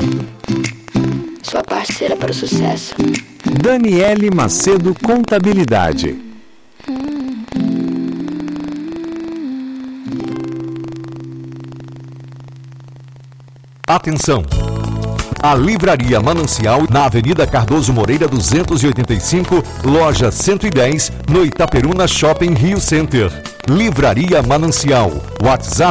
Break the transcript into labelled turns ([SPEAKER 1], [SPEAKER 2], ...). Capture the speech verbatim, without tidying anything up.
[SPEAKER 1] Sua parceira para o sucesso.
[SPEAKER 2] Daniele Macedo Contabilidade.
[SPEAKER 3] Atenção! A Livraria Manancial, na Avenida Cardoso Moreira duzentos e oitenta e cinco, loja cento e dez, no Itaperuna Shopping Rio Center. Livraria Manancial, WhatsApp